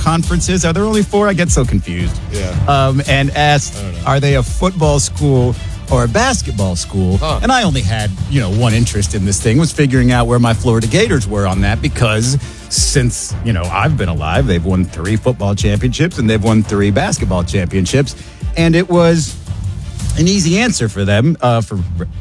conferences. Are there only 4? I get so confused. Yeah. And asked, are they a football school or a basketball school? Huh. And I only had, one interest in this thing, was figuring out where my Florida Gators were on that, because since, I've been alive, they've won 3 football championships and they've won 3 basketball championships. And it was an easy answer for them, for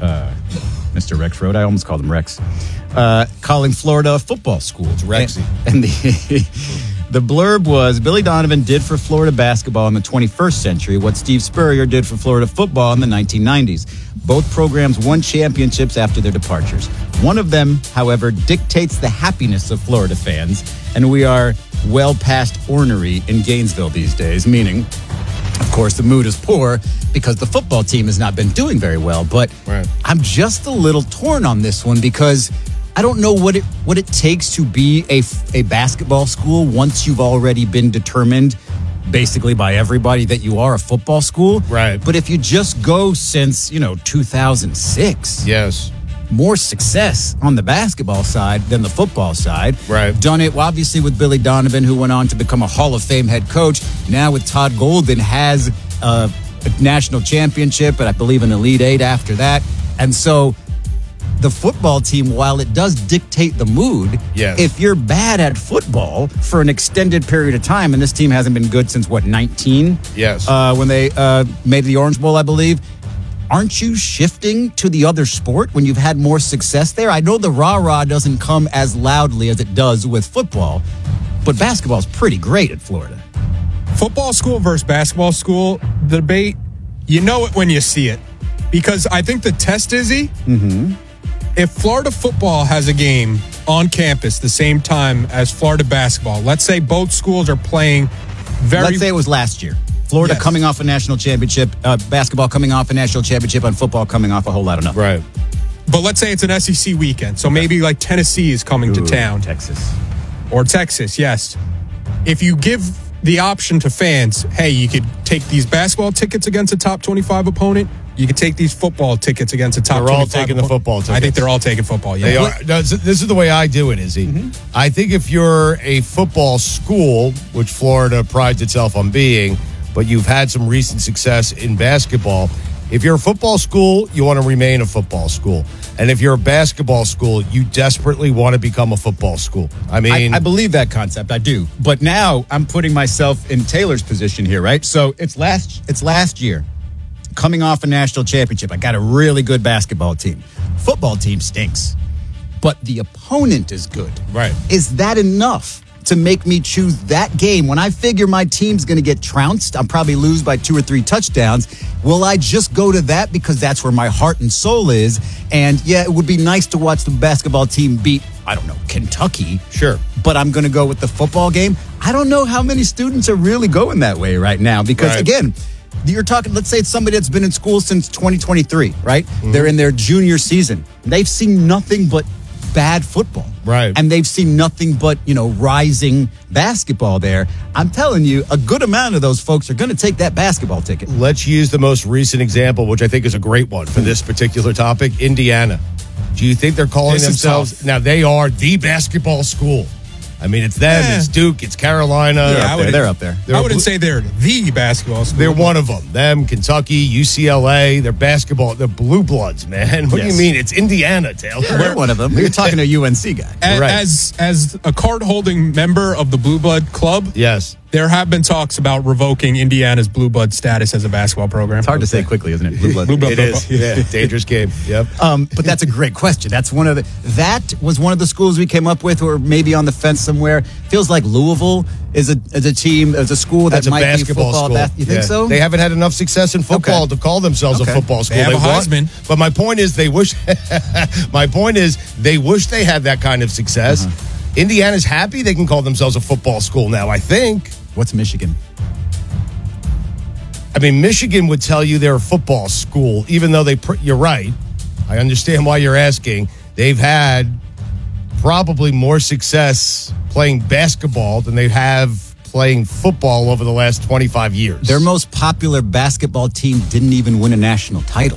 Mr. Rexroad. I almost called him Rex. Calling Florida a football school. It's Rexy. And the blurb was, Billy Donovan did for Florida basketball in the 21st century what Steve Spurrier did for Florida football in the 1990s. Both programs won championships after their departures. One of them, however, dictates the happiness of Florida fans, and we are well past ornery in Gainesville these days, meaning, of course, the mood is poor because the football team has not been doing very well. But right. I'm just a little torn on this one, because I don't know what it takes to be a basketball school once you've already been determined basically by everybody that you are a football school. Right. But if you just go since, 2006. Yes. More success on the basketball side than the football side. Right. Done it, obviously, with Billy Donovan, who went on to become a Hall of Fame head coach. Now with Todd Golden, has a national championship, and I believe an Elite Eight after that. And so the football team, while it does dictate the mood, yes. if you're bad at football for an extended period of time, and this team hasn't been good since, 19? Yes. When they made the Orange Bowl, I believe. Aren't you shifting to the other sport when you've had more success there? I know the rah-rah doesn't come as loudly as it does with football, but basketball's pretty great at Florida. Football school versus basketball school, the debate, you know it when you see it. Because I think the test, Izzy, if Florida football has a game on campus the same time as Florida basketball, let's say both schools are playing Let's say it was last year. Florida coming off a national championship, basketball coming off a national championship, and football coming off a whole lot of nothing. Right. But let's say it's an SEC weekend, so maybe like Tennessee is coming to town. Texas. Or Texas, yes. If you give the option to fans, hey, you could take these basketball tickets against a top 25 opponent, you could take these football tickets against a top 25 They're all taking the football tickets. I think they're all taking football, yeah. They are. No, this is the way I do it, Izzy. I think if you're a football school, which Florida prides itself on being, but you've had some recent success in basketball, if you're a football school, you want to remain a football school. And if you're a basketball school, you desperately want to become a football school. I mean, I believe that concept. I do. But now I'm putting myself in Taylor's position here, right? So it's last year, coming off a national championship. I got a really good basketball team. Football team stinks, but the opponent is good. Right. Is that enough to make me choose that game when I figure my team's going to get trounced? I'll probably lose by 2 or 3 touchdowns. Will I just go to that because that's where my heart and soul is? And yeah, it would be nice to watch the basketball team beat, I don't know, Kentucky. Sure. But I'm going to go with the football game. I don't know how many students are really going that way right now because, again, you're talking, let's say it's somebody that's been in school since 2023, right? They're in their junior season. They've seen nothing but bad football. Right. And they've seen nothing but, rising basketball there. I'm telling you, a good amount of those folks are going to take that basketball ticket. Let's use the most recent example, which I think is a great one for this particular topic, Indiana. Do you think they're calling themselves... Now, they are the basketball school. I mean, it's them, it's Duke, it's Carolina. Yeah, they're up there. I wouldn't say they're the basketball school. They're one of them. Them, Kentucky, UCLA, they're basketball. They're blue bloods, man. What do you mean? It's Indiana, Taylor. Yeah, they're one of them. You're talking to a UNC guy. As a card-holding member of the Blue Blood Club, yes, there have been talks about revoking Indiana's Blue Blood status as a basketball program. It's hard to say quickly, isn't it? Blue Blood. It is. Yeah, dangerous game. Yep. But that's a great question. That was one of the schools we came up with, or maybe on the fence somewhere. Feels like Louisville is a school that might be football. You think so? They haven't had enough success in football to call themselves a football school. They have a Heisman. But my point is, they wish. My point is, they wish they had that kind of success. Indiana's happy they can call themselves a football school now, I think. What's Michigan? I mean, Michigan would tell you they're a football school, even though you're right. I understand why you're asking. They've had probably more success playing basketball than they have playing football over the last 25 years. Their most popular basketball team didn't even win a national title.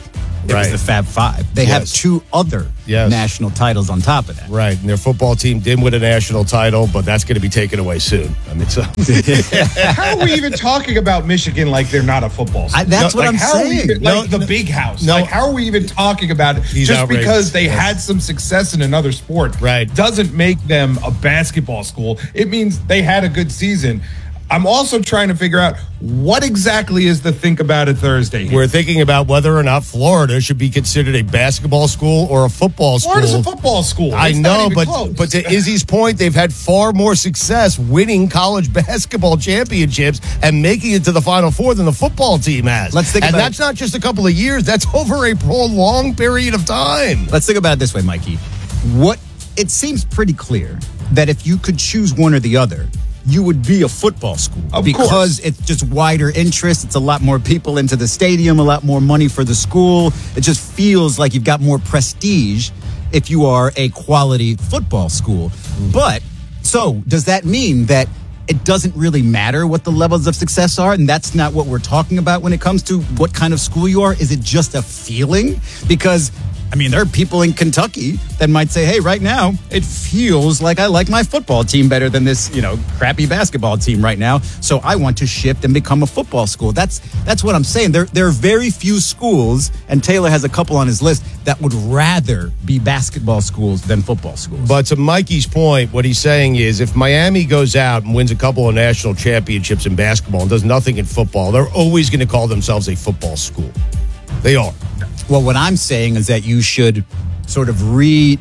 It was the Fab Five. They have 2 other national titles on top of that. Right, and their football team did win a national title, but that's going to be taken away soon. I mean, so how are we even talking about Michigan like they're not a football school? That's what I'm saying. The big house. How are we even talking about it? He's just outrageous. because they had some success in another sport doesn't make them a basketball school. It means they had a good season. I'm also trying to figure out what exactly is the think about it Thursday here. We're thinking about whether or not Florida should be considered a basketball school or a football school. Florida's a football school. I It's know, not even but to Izzy's point, they've had far more success winning college basketball championships and making it to the Final Four than the football team has. And that's not just a couple of years. That's over a prolonged period of time. Let's think about it this way, Mikey. It seems pretty clear that if you could choose one or the other, you would be a football school because it's just wider interest. It's a lot more people into the stadium, a lot more money for the school. It just feels like you've got more prestige if you are a quality football school. But so does that mean that it doesn't really matter what the levels of success are? And that's not what we're talking about when it comes to what kind of school you are. Is it just a feeling? Because I mean, there are people in Kentucky that might say, hey, right now, it feels like I like my football team better than this, crappy basketball team right now. So I want to shift and become a football school. That's what I'm saying. There are very few schools, and Taylor has a couple on his list, that would rather be basketball schools than football schools. But to Mikey's point, what he's saying is if Miami goes out and wins a couple of national championships in basketball and does nothing in football, they're always going to call themselves a football school. They are. Well, what I'm saying is that you should sort of reassess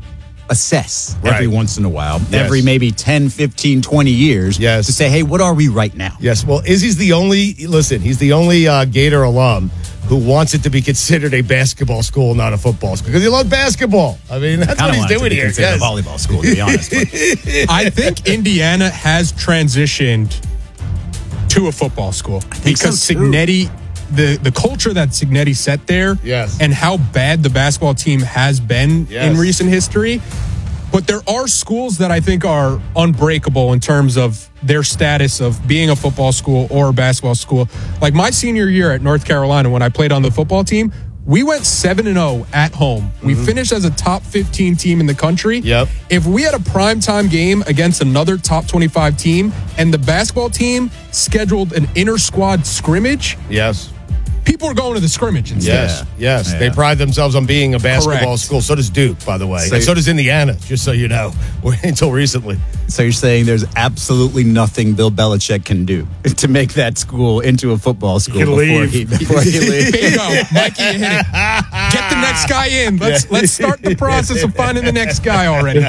every once in a while, every maybe 10, 15, 20 years to say, hey, what are we right now? Yes, well, Izzy's the only Gator alum who wants it to be considered a basketball school, not a football school, because he loves basketball. I mean, that's what he's doing here. It's a volleyball school, to be honest. But. I think Indiana has transitioned to a football school because Cignetti, the culture that Cignetti set there, and how bad the basketball team has been in recent history. But there are schools that I think are unbreakable in terms of their status of being a football school or a basketball school. Like my senior year at North Carolina, when I played on the football team, we went 7-0 at home. We finished as a top 15 team in the country. If we had a primetime game against another top 25 team and the basketball team scheduled an inter-squad scrimmage, people are going to the scrimmage instead. Yes. They pride themselves on being a basketball school. So does Duke, by the way. And so does Indiana, just so you know, until recently. So you're saying there's absolutely nothing Bill Belichick can do to make that school into a football school before he leaves. Bingo. Mikey, you hit it. Get the next guy in. Let's start the process of finding the next guy already.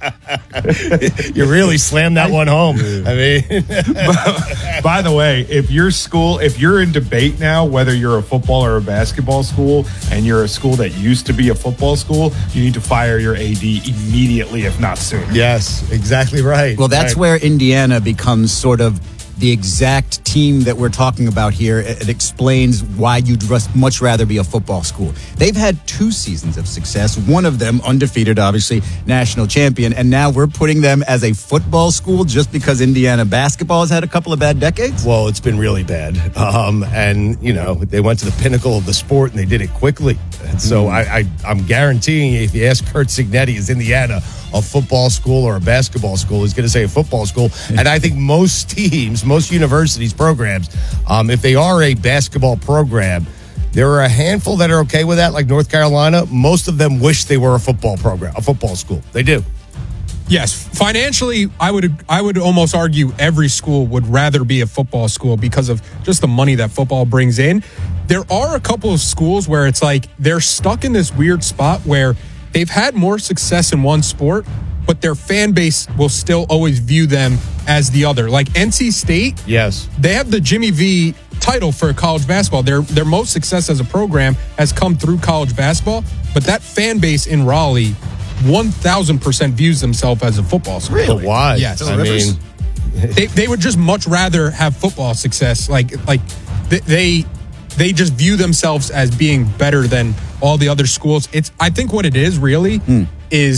You really slammed that one home. I mean, by the way, if you're in debate now, whether you're a football or a basketball school, and you're a school that used to be a football school, you need to fire your AD immediately, if not sooner. Yes, exactly right. Well, that's where Indiana becomes sort of the exact team that we're talking about here. It explains why you'd much rather be a football school. They've had 2 seasons of success, one of them undefeated, obviously, national champion, and now we're putting them as a football school just because Indiana basketball has had a couple of bad decades? Well, it's been really bad. And, they went to the pinnacle of the sport, and they did it quickly. And so I'm guaranteeing you, if you ask Curt Cignetti, is Indiana a football school or a basketball school, he's going to say a football school. And I think most teams, most universities, programs, if they are a basketball program, there are a handful that are okay with that, like North Carolina. Most of them wish they were a football program, a football school. They do. Yes, financially, I would almost argue every school would rather be a football school because of just the money that football brings in. There are a couple of schools where it's like they're stuck in this weird spot where they've had more success in one sport, but their fan base will still always view them as the other. Like NC State, they have the Jimmy V title for college basketball. Their most success as a program has come through college basketball, but that fan base in Raleigh 1,000% views themselves as a football school. Really? But why? Yes. I mean, they would just much rather have football success. Like they just view themselves as being better than all the other schools. I think what it is really is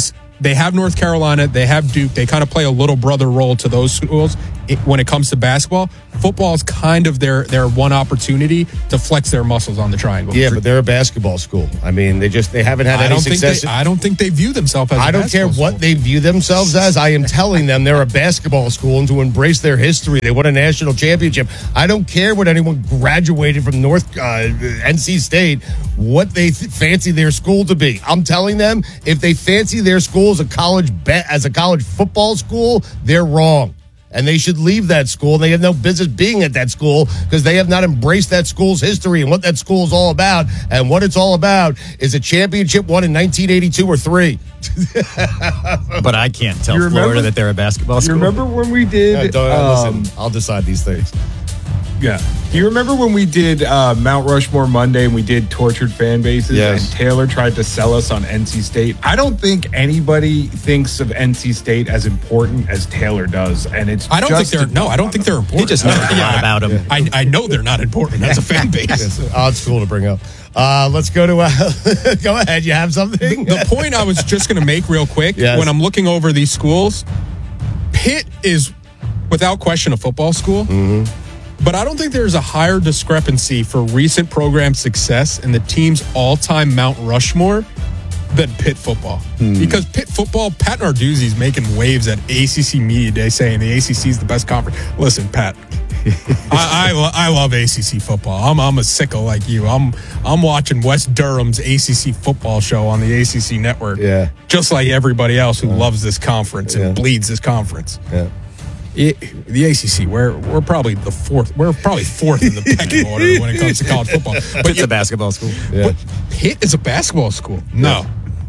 they have North Carolina, they have Duke. They kind of play a little brother role to those schools when it comes to basketball. Football is kind of their one opportunity to flex their muscles on the triangle. Yeah, but they're a basketball school. I mean, they haven't had any success. I don't think they view themselves as I don't care what they view themselves as. I am telling them they're a basketball school, and to embrace their history. They won a national championship. I don't care what anyone graduated from NC State, what they fancy their school to be. I'm telling them if they fancy their school as a college football school, they're wrong. And they should leave that school. They have no business being at that school because they have not embraced that school's history and what that school is all about. And what it's all about is a championship won in 1982 or 3. But I can't tell Florida that they're a basketball school. You remember when we did... listen, I'll decide these things. Yeah. Do you remember when we did Mount Rushmore Monday and we did tortured fan bases? Yes. And Taylor tried to sell us on NC State? I don't think anybody thinks of NC State as important as Taylor does. And I don't think they're important. He just knows a lot about them. I know they're not important as a fan base. It's odd school to bring up. Let's go to go ahead. You have something? The point I was just going to make real quick, when I'm looking over these schools, Pitt is without question a football school. Mm-hmm. But I don't think there's a higher discrepancy for recent program success in the team's all-time Mount Rushmore than Pitt football. Because Pitt football, Pat Narduzzi's making waves at ACC Media Day saying the ACC is the best conference. Listen, Pat, I love ACC football. I'm a sicko like you. I'm watching West Durham's ACC football show on the ACC network. Yeah. Just like everybody else who loves this conference and bleeds this conference. Yeah. The ACC, we're probably the fourth. We're probably fourth in the pecking order when it comes to college football. But Pitt's a basketball school. Yeah. But Pitt is a basketball school. No.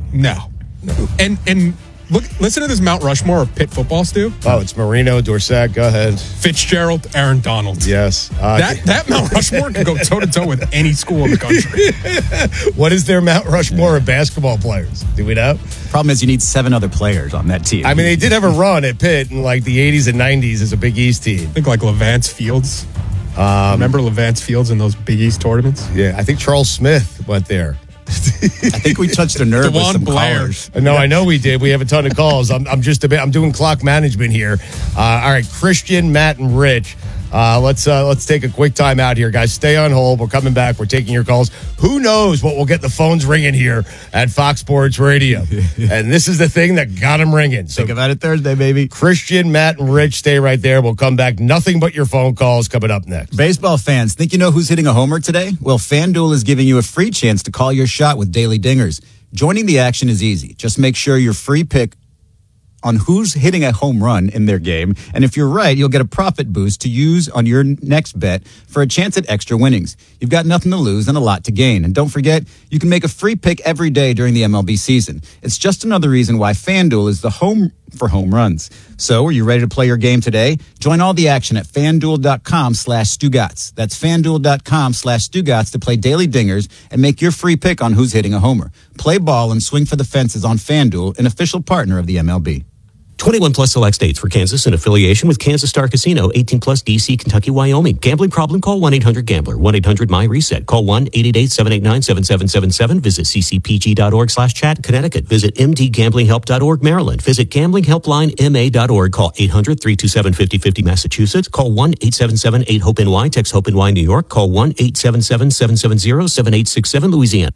And listen to this Mount Rushmore of Pitt football, Stu. Oh, it's Marino, Dorsett. Go ahead. Fitzgerald, Aaron Donald. Yes. That Mount Rushmore can go toe to toe with any school in the country. What is their Mount Rushmore of basketball players? Do we know? Problem is, you need 7 other players on that team. I mean, they did have a run at Pitt in like the 80s and 90s as a Big East team. I think like Levance Fields. Remember Levance Fields in those Big East tournaments? Yeah, I think Charles Smith went there. I think we touched a nerve with some callers. No, I know we did. We have a ton of calls. I'm doing clock management here. All right, Christian, Matt, and Rich. Let's take a quick time out here, guys. Stay on hold. We're coming back. We're taking your calls. Who knows what will get the phones ringing here at Fox Sports Radio? And this is the thing that got them ringing. So think about it Thursday, baby. Christian, Matt, and Rich, stay right there. We'll come back. Nothing but your phone calls coming up next. Baseball fans, think you know who's hitting a homer today? Well, FanDuel is giving you a free chance to call your shot with Daily Dingers. Joining the action is easy. Just make sure your free pick on who's hitting a home run in their game. And if you're right, you'll get a profit boost to use on your next bet for a chance at extra winnings. You've got nothing to lose and a lot to gain. And don't forget, you can make a free pick every day during the MLB season. It's just another reason why FanDuel is the home for home runs. So, are you ready to play your game today? Join all the action at FanDuel.com/Stugotz. That's FanDuel.com/Stugotz to play Daily Dingers and make your free pick on who's hitting a homer. Play ball and swing for the fences on FanDuel, an official partner of the MLB. 21 plus select states for Kansas in affiliation with Kansas Star Casino, 18 plus DC, Kentucky, Wyoming. Gambling problem? Call 1-800-GAMBLER. 1-800-MY-RESET. Call 1-888-789-7777. Visit ccpg.org/chat. Connecticut. Visit mdgamblinghelp.org. Maryland. Visit gamblinghelplinema.org. Call 800-327-5050. Massachusetts. Call 1-877-8-HOPE-NY. Text HOPE-NY. New York. Call 1-877-770-7867. Louisiana.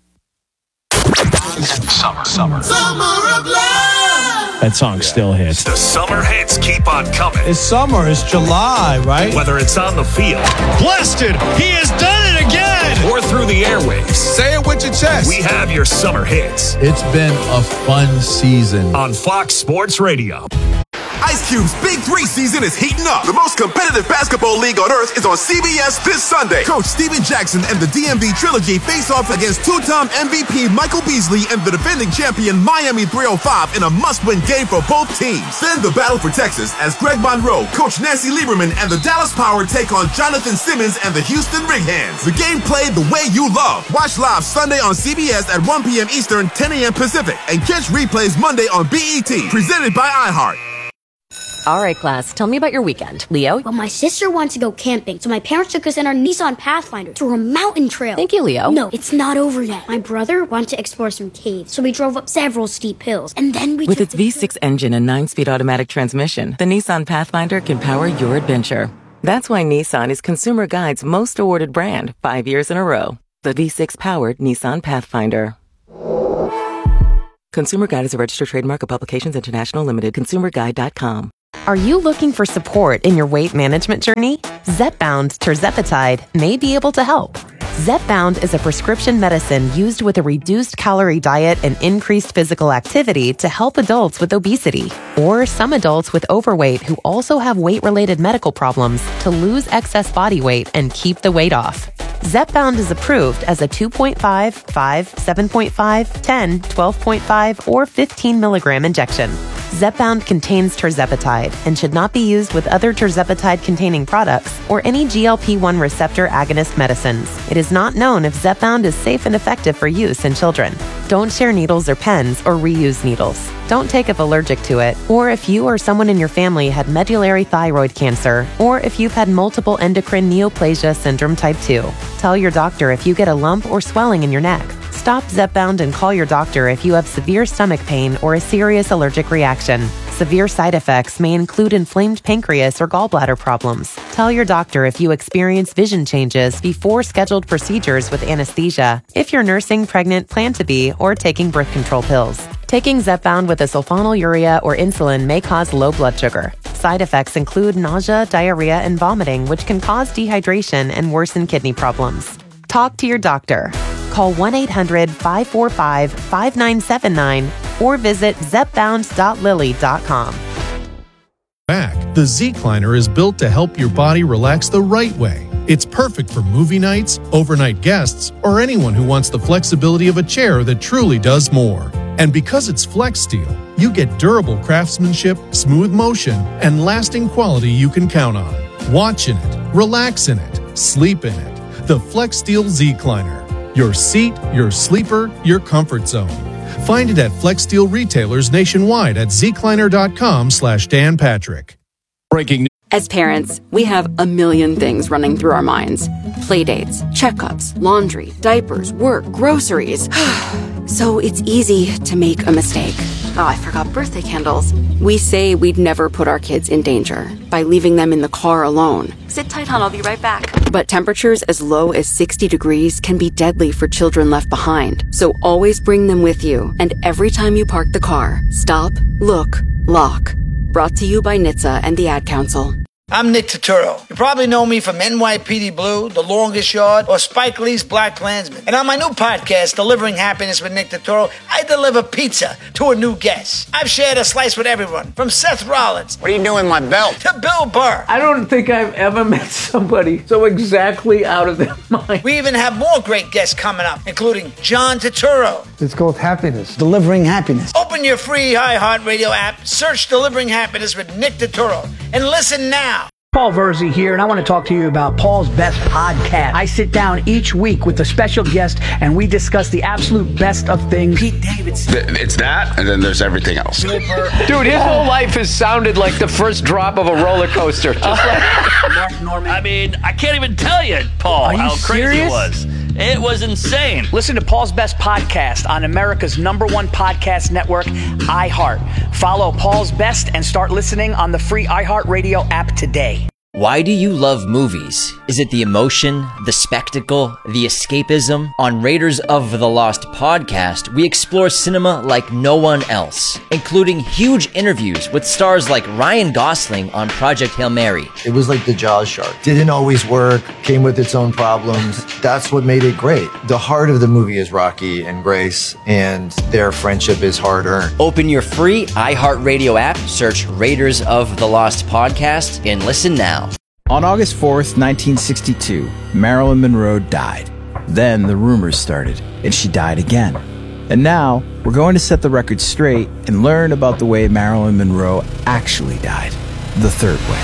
Summer of love. That song still hits. The summer hits keep on coming. It's summer. It's July, right? Whether it's on the field. Blasted! He has done it again! Or through the airwaves. Say it with your chest. We have your summer hits. It's been a fun season. On Fox Sports Radio. Ice Cube's Big 3 season is heating up. The most competitive basketball league on earth is on CBS this Sunday. Coach Steven Jackson and the DMV Trilogy face off against two-time MVP Michael Beasley and the defending champion Miami 305 in a must-win game for both teams. Then the battle for Texas as Greg Monroe, Coach Nancy Lieberman, and the Dallas Power take on Jonathan Simmons and the Houston Rig Hands. The game played the way you love. Watch live Sunday on CBS at 1 p.m. Eastern, 10 a.m. Pacific, and catch replays Monday on BET, presented by iHeart. All right, class, tell me about your weekend. Leo? Well, my sister wants to go camping, so my parents took us in our Nissan Pathfinder through a mountain trail. Thank you, Leo. No, it's not over yet. My brother wanted to explore some caves, so we drove up several steep hills, and then we With its V6 engine and 9-speed automatic transmission, the Nissan Pathfinder can power your adventure. That's why Nissan is Consumer Guide's most awarded brand 5 years in a row. The V6-powered Nissan Pathfinder. Consumer Guide is a registered trademark of Publications International Limited. ConsumerGuide.com. Are you looking for support in your weight management journey? Zepbound tirzepatide may be able to help. Zepbound is a prescription medicine used with a reduced calorie diet and increased physical activity to help adults with obesity or some adults with overweight who also have weight-related medical problems to lose excess body weight and keep the weight off. Zepbound is approved as a 2.5, 5, 7.5, 10, 12.5, or 15 milligram injection. Zepbound contains tirzepatide and should not be used with other tirzepatide-containing products or any GLP-1 receptor agonist medicines. It is not known if Zepbound is safe and effective for use in children. Don't share needles or pens or reuse needles. Don't take if allergic to it, or if you or someone in your family had medullary thyroid cancer, or if you've had multiple endocrine neoplasia syndrome type 2. Tell your doctor if you get a lump or swelling in your neck. Stop Zepbound and call your doctor if you have severe stomach pain or a serious allergic reaction. Severe side effects may include inflamed pancreas or gallbladder problems. Tell your doctor if you experience vision changes before scheduled procedures with anesthesia, if you're nursing, pregnant, plan to be, or taking birth control pills. Taking Zepbound with a sulfonylurea or insulin may cause low blood sugar. Side effects include nausea, diarrhea, and vomiting, which can cause dehydration and worsen kidney problems. Talk to your doctor. Call 1-800-545-5979 or visit zepbound.lily.com. Back, the Z-Cliner is built to help your body relax the right way. It's perfect for movie nights, overnight guests, or anyone who wants the flexibility of a chair that truly does more. And because it's Flex Steel, you get durable craftsmanship, smooth motion, and lasting quality you can count on. Watch in it, relax in it, sleep in it. The Flex Steel Z-Cliner. Your seat, your sleeper, your comfort zone. Find it at Flex Steel retailers nationwide at zcliner.com/Dan Patrick. Breaking news. As parents, we have a million things running through our minds. Playdates, checkups, laundry, diapers, work, groceries. So it's easy to make a mistake. Oh, I forgot birthday candles. We say we'd never put our kids in danger by leaving them in the car alone. Sit tight, hon, I'll be right back. But temperatures as low as 60 degrees can be deadly for children left behind. So always bring them with you. And every time you park the car, stop, look, lock. Brought to you by NHTSA and the Ad Council. I'm Nick Turturro. You probably know me from NYPD Blue, The Longest Yard, or Spike Lee's Black Klansman. And on my new podcast, Delivering Happiness with Nick Turturro, I deliver pizza to a new guest. I've shared a slice with everyone, from Seth Rollins. What are you doing with my belt? To Bill Burr. I don't think I've ever met somebody so exactly out of their mind. We even have more great guests coming up, including John Turturro. It's called Happiness. Delivering Happiness. Open your free iHeartRadio app, search Delivering Happiness with Nick Turturro, and listen now. Paul Verzi here, and I want to talk to you about Paul's Best Podcast. I sit down each week with a special guest, and we discuss the absolute best of things. Pete Davidson. It's that, and then there's everything else. Dude, his whole life has sounded like the first drop of a roller coaster. Just like Mark Norman. I mean, I can't even tell you, Paul, how crazy it was. It was insane. Listen to Paul's Best Podcast on America's #1 podcast network, iHeart. Follow Paul's Best and start listening on the free iHeartRadio app today. Why do you love movies? Is it the emotion, the spectacle, the escapism? On Raiders of the Lost podcast, we explore cinema like no one else, including huge interviews with stars like Ryan Gosling on Project Hail Mary. It was like the Jaws shark. Didn't always work, came with its own problems. That's what made it great. The heart of the movie is Rocky and Grace, and their friendship is hard-earned. Open your free iHeartRadio app, search Raiders of the Lost podcast, and listen now. On August 4th, 1962, Marilyn Monroe died. Then the rumors started, and she died again. And now, we're going to set the record straight and learn about the way Marilyn Monroe actually died, the third way.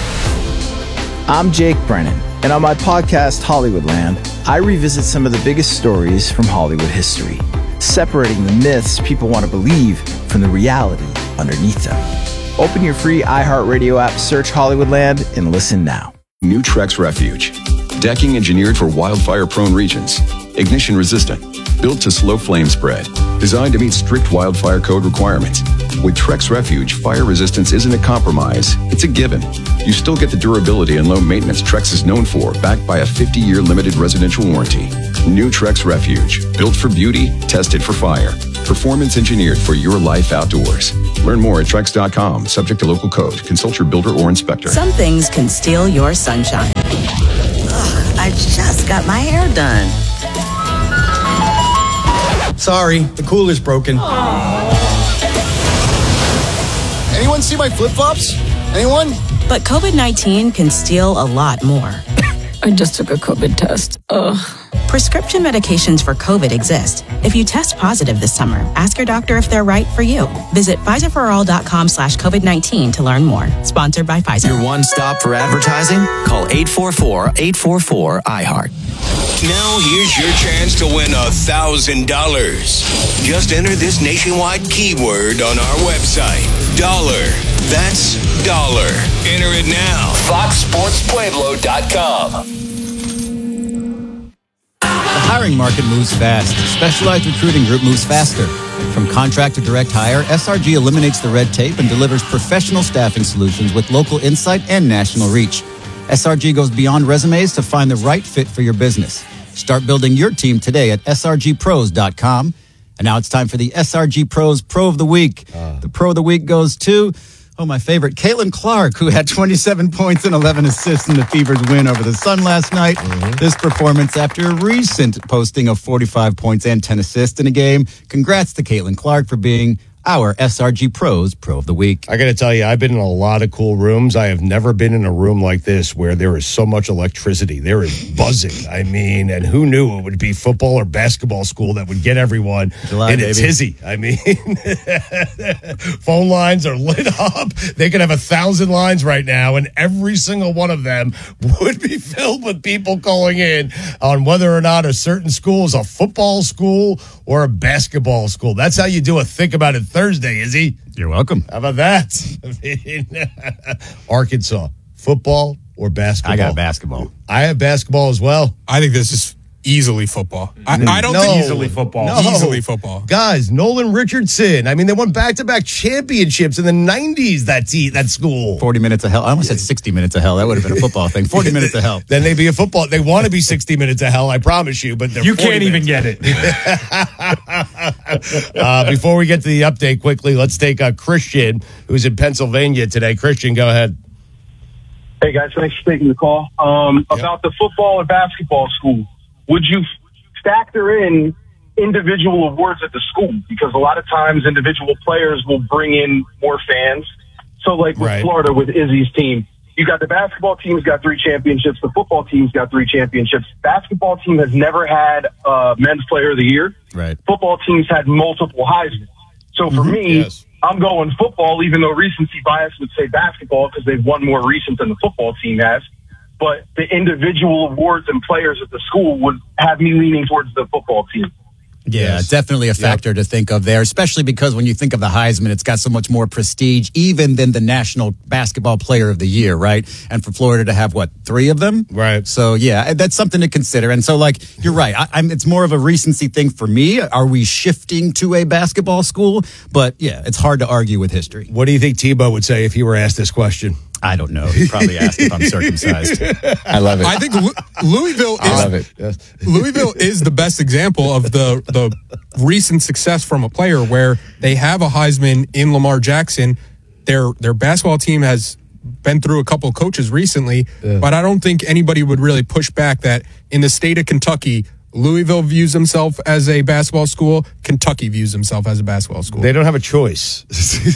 I'm Jake Brennan, and on my podcast, Hollywoodland, I revisit some of the biggest stories from Hollywood history, separating the myths people want to believe from the reality underneath them. Open your free iHeartRadio app, search Hollywoodland, and listen now. New Trex Refuge. Decking engineered for wildfire-prone regions. Ignition resistant. Built to slow flame spread. Designed to meet strict wildfire code requirements. With Trex Refuge, fire resistance isn't a compromise. It's a given. You still get the durability and low maintenance Trex is known for, backed by a 50-year limited residential warranty. New Trex Refuge. Built for beauty, tested for fire. Performance engineered for your life outdoors. Learn more at Trex.com. Subject to local code. Consult your builder or inspector. Some things can steal your sunshine. Ugh, I just got my hair done. Sorry, the cooler's broken. Anyone see my flip-flops? Anyone? But COVID-19 can steal a lot more. I just took a COVID test. Ugh. Prescription medications for COVID exist. If you test positive this summer, ask your doctor if they're right for you. Visit PfizerForAll.com/COVID-19 to learn more. Sponsored by Pfizer. Your one stop for advertising? Call 844-844-iHeart. Now here's your chance to win $1,000. Just enter this nationwide keyword on our website. Dollar. That's dollar. Enter it now. FoxSportsPueblo.com. The hiring market moves fast. Specialized Recruiting Group moves faster. From contract to direct hire, SRG eliminates the red tape and delivers professional staffing solutions with local insight and national reach. SRG goes beyond resumes to find the right fit for your business. Start building your team today at srgpros.com. And now it's time for the SRG Pros Pro of the Week. The Pro of the Week goes to, my favorite, Caitlin Clark, who had 27 points and 11 assists in the Fever's win over the Sun last night. This performance after a recent posting of 45 points and 10 assists in a game. Congrats to Caitlin Clark for being our SRG Pros Pro of the Week. I got to tell you, I've been in a lot of cool rooms. I have never been in a room like this where there is so much electricity. There is buzzing. I mean, and who knew it would be football or basketball school that would get everyone in a tizzy. I mean, phone lines are lit up. They could have 1,000 lines right now, and every single one of them would be filled with people calling in on whether or not a certain school is a football school or a basketball school. That's how you do a Think About It Thursday, is he? You're welcome. How about that? I mean, Arkansas, football or basketball? I got basketball. I have basketball as well. I think this is easily football. I don't think easily football. Easily football. Guys, Nolan Richardson. I mean, they won back-to-back championships in the 90s, that school. 40 minutes of hell. I almost said 60 minutes of hell. That would have been a football thing. 40 minutes of hell. Then they'd be a football. They want to be 60 minutes of hell, I promise you, but they're You 40 can't even minutes. get it. Before we get to the update quickly, let's take Christian, who's in Pennsylvania today. Christian, go ahead. Hey, guys, thanks for taking the call. About the football and basketball school, would you factor in individual awards at the school? Because a lot of times individual players will bring in more fans. So like with Florida, with Izzy's team, you got the basketball team's got 3 championships. The football team's got 3 championships. Basketball team has never had men's player of the year. Right. Football teams had multiple Heisman. So for me, I'm going football, even though recency bias would say basketball because they've won more recent than the football team has. But the individual awards and players at the school would have me leaning towards the football team. Yeah, definitely a factor to think of there, especially because when you think of the Heisman, it's got so much more prestige even than the National Basketball Player of the Year, right? And for Florida to have, 3 of them? Right. So, yeah, that's something to consider. And so, you're right. It's more of a recency thing for me. Are we shifting to a basketball school? But, yeah, it's hard to argue with history. What do you think Tebow would say if he were asked this question? I don't know. He'd probably ask if I'm circumcised. I love it. I think Louisville is, I love it. Yes. Louisville is the best example of the recent success from a player where they have a Heisman in Lamar Jackson. Their basketball team has been through a couple of coaches recently, but I don't think anybody would really push back that in the state of Kentucky, Louisville views himself as a basketball school. Kentucky views himself as a basketball school. They don't have a choice.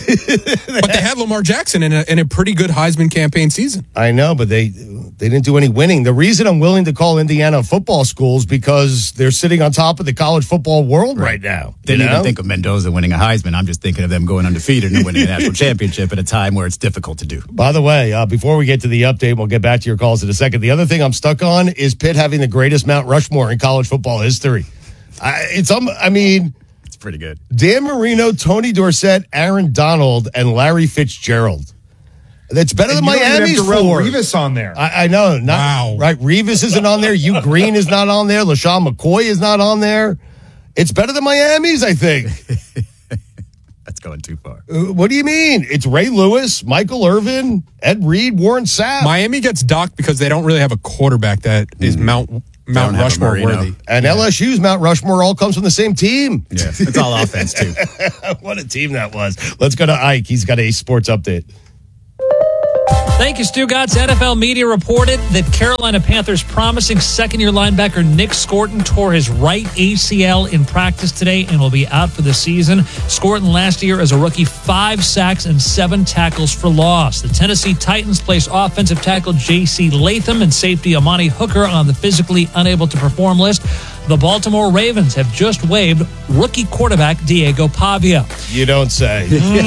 But they had Lamar Jackson in a pretty good Heisman campaign season. I know, but they didn't do any winning. The reason I'm willing to call Indiana football schools because they're sitting on top of the college football world right now. Didn't even think of Mendoza winning a Heisman. I'm just thinking of them going undefeated and winning a national championship at a time where it's difficult to do. By the way, before we get to the update, we'll get back to your calls in a second. The other thing I'm stuck on is Pitt having the greatest Mount Rushmore in college football history. It's pretty good. Dan Marino, Tony Dorsett, Aaron Donald, and Larry Fitzgerald. That's better than Miami's four. Revis on there. I know. Right. Revis isn't on there. Hugh Green is not on there. LaShawn McCoy is not on there. It's better than Miami's, I think. That's going too far. What do you mean? It's Ray Lewis, Michael Irvin, Ed Reed, Warren Sapp. Miami gets docked because they don't really have a quarterback that is Mount Rushmore worthy. And LSU's Mount Rushmore all comes from the same team. Yeah, it's all offense, too. What a team that was. Let's go to Ike. He's got a sports update. Thank you, Stu Gatz. NFL media reported that Carolina Panthers promising second-year linebacker Nick Scorton tore his right ACL in practice today and will be out for the season. Scorton last year as a rookie, 5 sacks and 7 tackles for loss. The Tennessee Titans placed offensive tackle J.C. Latham and safety Amani Hooker on the physically unable to perform list. The Baltimore Ravens have just waived rookie quarterback Diego Pavia. You don't say.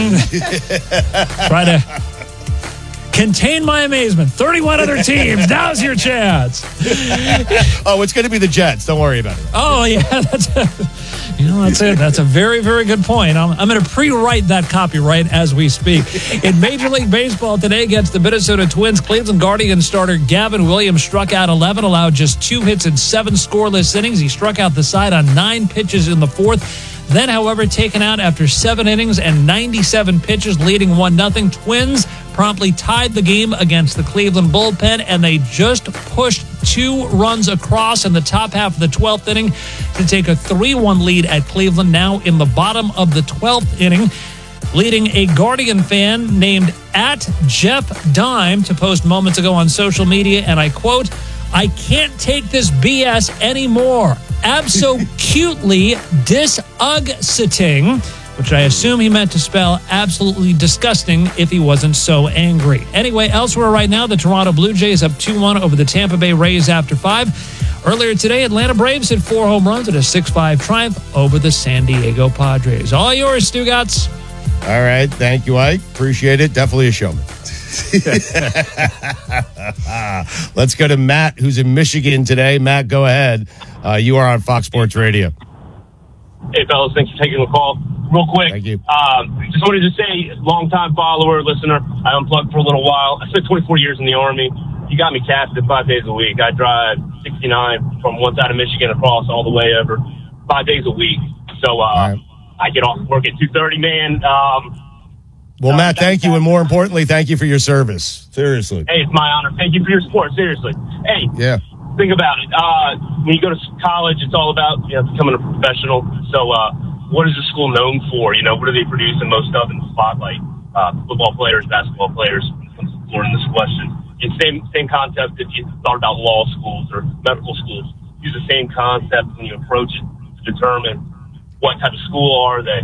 Try to contain my amazement. 31 other teams. Now's your chance. It's going to be the Jets. Don't worry about it. Oh, yeah. That's it. That's a very, very good point. I'm going to pre-write that copyright as we speak. In Major League Baseball today against the Minnesota Twins, Cleveland Guardians starter Gavin Williams struck out 11, allowed just 2 hits in 7 scoreless innings. He struck out the side on 9 pitches in the 4th. Then, however, taken out after 7 innings and 97 pitches, leading 1-0. Twins promptly tied the game against the Cleveland bullpen, and they just pushed 2 runs across in the top half of the 12th inning to take a 3-1 lead at Cleveland, now in the bottom of the 12th inning, leading a Guardian fan named @JeffDime to post moments ago on social media, and I quote, "I can't take this BS anymore. Abso-cutely dis-ug-sitting," which I assume he meant to spell absolutely disgusting if he wasn't so angry. Anyway, elsewhere right now, the Toronto Blue Jays up 2-1 over the Tampa Bay Rays after 5. Earlier today, Atlanta Braves hit 4 home runs at a 6-5 triumph over the San Diego Padres. All yours, Stu Gatz. All right. Thank you, Ike. Appreciate it. Definitely a showman. Let's go to Matt, who's in Michigan today. Matt, go ahead. You are on Fox Sports Radio. Hey, fellas. Thanks for taking the call. Real quick. Thank you. Just wanted to say, longtime follower, listener, I unplugged for a little while. I spent 24 years in the Army. You got me casted 5 days a week. I drive 69 from one side of Michigan across all the way over 5 days a week. So I get off work at 2:30, man. Well, Matt, thank you. And more importantly, thank you for your service. Seriously. Hey, it's my honor. Thank you for your support. Seriously. Hey, think about it. When you go to college, it's all about becoming a professional. So what is the school known for? What do they produce the most of in the spotlight? Football players, basketball players, when it comes to learning this question. It's same concept if you thought about law schools or medical schools. Use the same concept when you approach it to determine what type of school are they.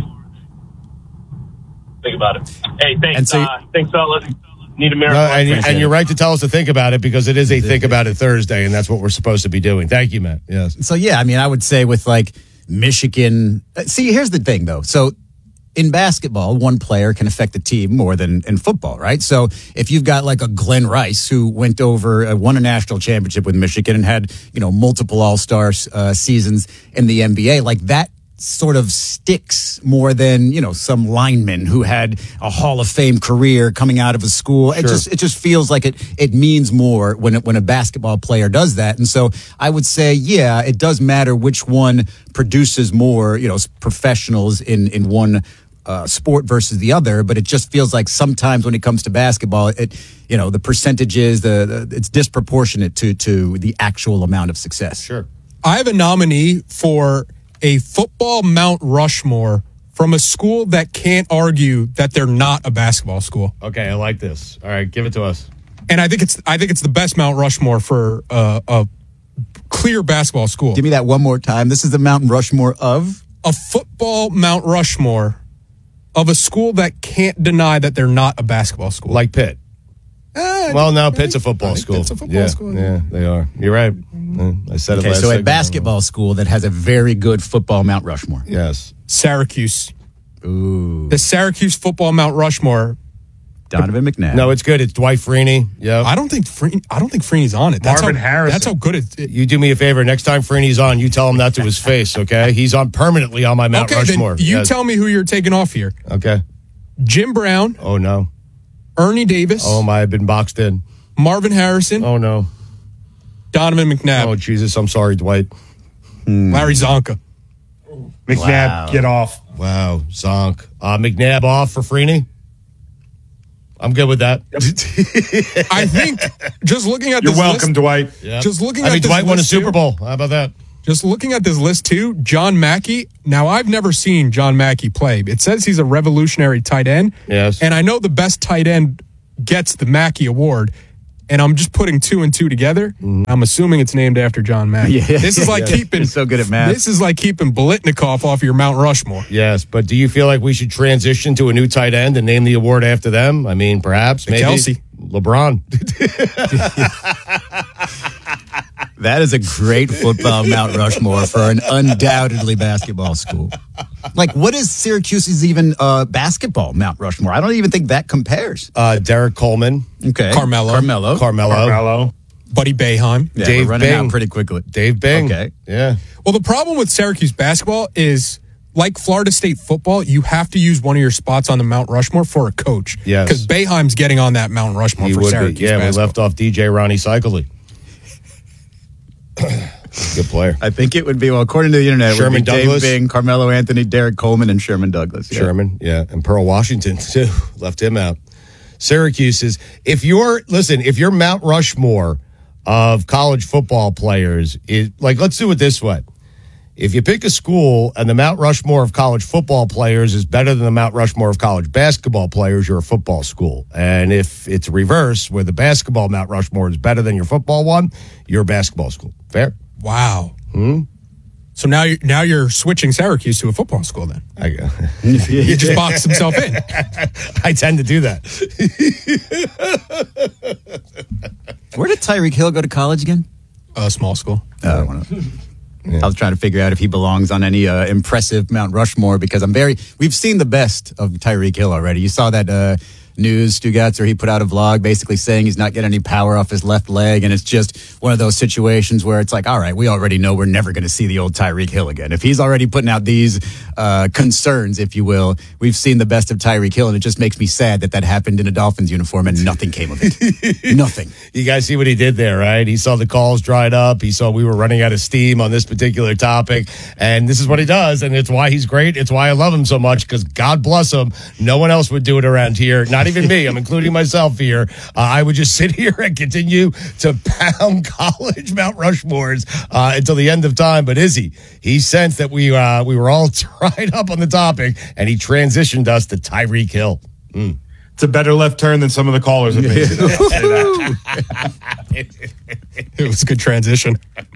Think about it. Hey, thanks, thanks, fellas. Need a miracle. And you're right to tell us to think about it because it is a Think About It Thursday, and that's what we're supposed to be doing. Thank you, Matt. Yes. So, yeah, I mean, I would say with like Michigan. See, here's the thing, though. So in basketball, one player can affect the team more than in football, right? So if you've got like a Glenn Rice who went over, won a national championship with Michigan and had, multiple all-star seasons in the NBA, like that sort of sticks more than, some lineman who had a Hall of Fame career coming out of a school. Sure. It just feels like it means more when a basketball player does that. And so I would say, yeah, it does matter which one produces more, professionals in one sport versus the other, but it just feels like sometimes when it comes to basketball, the percentages, it's disproportionate to the actual amount of success. Sure. I have a nominee for a football Mount Rushmore from a school that can't argue that they're not a basketball school. Okay, I like this. All right, give it to us. And I think it's the best Mount Rushmore for a clear basketball school. Give me that one more time. This is the Mount Rushmore of? A football Mount Rushmore of a school that can't deny that they're not a basketball school. Like Pitt. Well, now Pitt's a football school. Pitt's a football school. Yeah, they are. You're right. I said it last so a basketball school that has a very good football Mount Rushmore. Yes. Syracuse. Ooh. The Syracuse football Mount Rushmore Donovan McNabb. No, it's good. It's Dwight Freeney. Yeah. I don't think Freeney's on it. Marvin Harrison. That's how good it is. You do me a favor. Next time Freeney's on, you tell him that to his face, okay? He's on permanently on my Mount Rushmore. Then you tell me who you're taking off here. Okay. Jim Brown. Oh, no. Ernie Davis. Oh, my, I've been boxed in. Marvin Harrison. Oh, no. Donovan McNabb. Oh, Jesus. I'm sorry, Dwight. Larry Zonka. McNabb, get off. Wow, Zonk. McNabb off for Freeney? I'm good with that. I think just looking at You're this welcome, list, Dwight. Yep. Just looking at this Dwight won a list Super too, Bowl. How about that? Just looking at this list too, John Mackey. Now, I've never seen John Mackey play. It says he's a revolutionary tight end. Yes. And I know the best tight end gets the Mackey Award. And I'm just putting 2 and 2 together. I'm assuming it's named after John Mackey. Yeah. This is like keeping You're so good at math. This is like keeping Biletnikoff off your Mount Rushmore. Yes, but do you feel like we should transition to a new tight end and name the award after them? I mean, perhaps, maybe. Kelsey. LeBron. That is a great football Mount Rushmore for an undoubtedly basketball school. Like, what is Syracuse's even basketball Mount Rushmore? I don't even think that compares. Derek Coleman. Okay. Carmelo. Buddy Boeheim. Yeah, Dave we're running Bing. out pretty quickly. Dave Bing. Okay. Yeah. Well, the problem with Syracuse basketball is, like Florida State football, you have to use one of your spots on the Mount Rushmore for a coach. Yes. Because Boeheim's getting on that Mount Rushmore He for would Syracuse be. Yeah, basketball. we left off DJ Ronnie Cycli. Good player. I think it would be, well, according to the internet, it would Sherman be Douglas. Dave Bing, Carmelo Anthony, Derek Coleman, and Sherman Douglas. Yeah. Sherman, yeah, and Pearl Washington too. Left him out. Syracuse is, if your Mount Rushmore of college football players is, like, let's do it this way. If you pick a school and the Mount Rushmore of college football players is better than the Mount Rushmore of college basketball players, you're a football school. And if it's reverse, where the basketball Mount Rushmore is better than your football one, you're a basketball school. Fair? Wow. So now you're switching Syracuse to a football school then. He just boxed himself in. I tend to do that. Where did Tyreek Hill go to college again? Small school. I don't want to. I was trying to figure out if he belongs on any impressive Mount Rushmore because we've seen the best of Tyreek Hill already. You saw that news, Stugatz, where he put out a vlog basically saying he's not getting any power off his left leg, and it's just one of those situations where it's like, all right, we already know we're never going to see the old Tyreek Hill again. If he's already putting out these concerns, if you will, we've seen the best of Tyreek Hill, and it just makes me sad that happened in a Dolphins uniform and nothing came of it. Nothing. You guys see what he did there, right? He saw the calls dried up. He saw we were running out of steam on this particular topic, and this is what he does, and it's why he's great. It's why I love him so much, because God bless him, no one else would do it around here. Not even me. I'm including myself here. I would just sit here and continue to pound college Mount Rushmores until the end of time. But Izzy, he sensed that we were all dried up on the topic, and he transitioned us to Tyreek Hill. It's a better left turn than some of the callers have made. It was a good transition.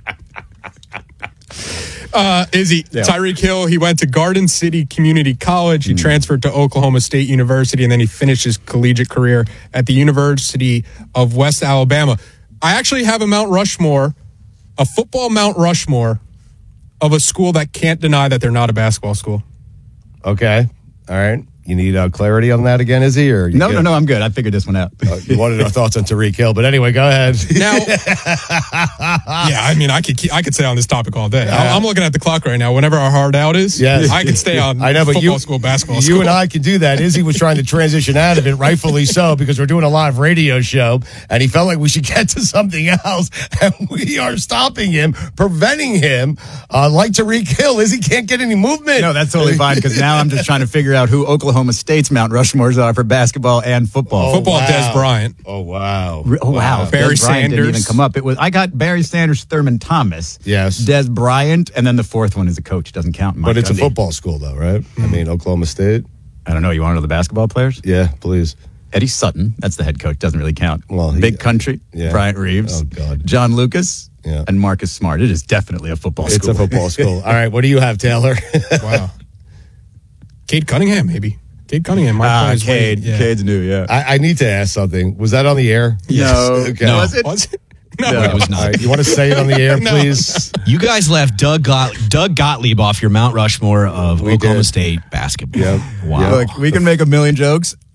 Izzy, Tyreek Hill, he went to Garden City Community College. He transferred to Oklahoma State University, and then he finished his collegiate career at the University of West Alabama. I actually have a Mount Rushmore, a football Mount Rushmore of a school that can't deny that they're not a basketball school. Okay. All right. You need clarity on that again, Izzy? Or No, I'm good. I figured this one out. You wanted our thoughts on Tyreek Hill, but anyway, go ahead. Now, yeah, I mean, I could stay on this topic all day. I'm looking at the clock right now. Whenever our hard out is, I can stay on. I know, but football school, basketball school. You and I can do that. Izzy was trying to transition out of it, rightfully so, because we're doing a live radio show, and he felt like we should get to something else, and we are stopping him, preventing him, like Tyreek Hill. Izzy can't get any movement. No, that's totally fine, because now I'm just trying to figure out who Oklahoma State's Mount Rushmores are for basketball and football. Football, wow. Des Bryant. Oh, wow. Oh, wow. Barry Des Bryant Sanders. didn't even come up. I got Barry Sanders, Thurman Thomas. Yes. Des Bryant, and then the fourth one is a coach. Doesn't count. But it's a football school, though, right? I mean, Oklahoma State. I don't know. You want to know the basketball players? Yeah, please. Eddie Sutton. That's the head coach. Doesn't really count. Well, Big Country. Yeah. Bryant Reeves. Oh, God. John Lucas. Yeah. And Marcus Smart. It is definitely a football school. It's a football school. All right. What do you have, Taylor? Wow. Cade Cunningham, maybe. Cade Cunningham. Cade. Yeah. Cade's new, yeah. I need to ask something. Was that on the air? Yes. No. Okay. No. Was it? No, it was not. All right, you want to say it on the air, please? You guys left Doug Gottlieb off your Mount Rushmore of Oklahoma State basketball. Yep. Wow. Look, we can make a million jokes.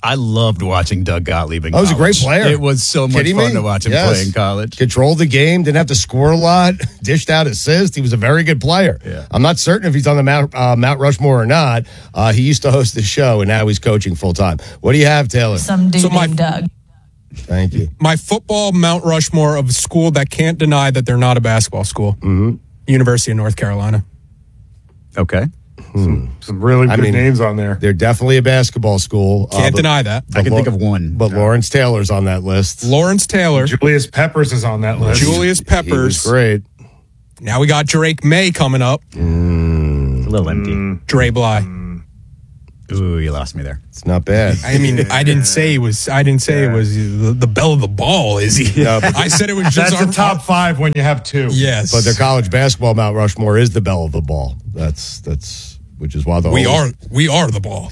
I loved watching Doug Gottlieb in He was a great college. player. It was so much fun to watch him play in college. Controlled the game, didn't have to score a lot, dished out assists. He was a very good player. Yeah. I'm not certain if he's on the Mount Rushmore or not. He used to host the show, and now he's coaching full-time. What do you have, Taylor? Some dude named Doug. Thank you. My football Mount Rushmore of a school that can't deny that they're not a basketball school. Mm-hmm. University of North Carolina. Okay. Some really good names on there. They're definitely a basketball school. Can't deny that. I can think of one. But Lawrence Taylor's on that list. Lawrence Taylor. Julius Peppers is on that list. Julius Peppers. He was great. Now we got Drake May coming up. It's a little empty. Dre Bly. Ooh, you lost me there. It's not bad. I mean, I didn't say it was the belle of the ball, is he? No, I said it was just That's the top 5 when you have 2. Yes. But their college basketball Mount Rushmore is the belle of the ball. That's which is why we are the ball.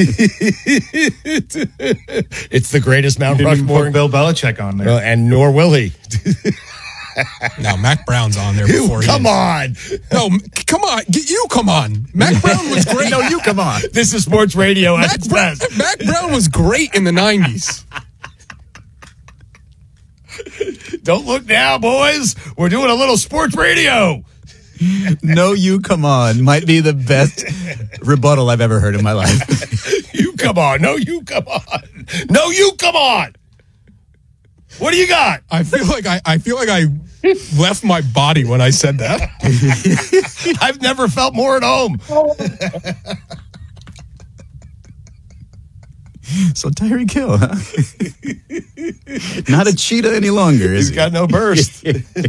It's the greatest Mount Didn't even Rushmore. put Bill Belichick on there. And nor will he. No, Mac Brown's on there before he Come is. on. No, come on. Come on. Mac Brown was great. No, you come on. This is sports radio at its best. Mac Brown was great in the 90s. Don't look now, boys. We're doing a little sports radio. No, you come on. Might be the best rebuttal I've ever heard in my life. You come on. No, you come on. No, you come on. What do you got? I feel like I left my body when I said that. I've never felt more at home. So Tyreek Hill, huh? Not a cheetah any longer, is He's got no burst.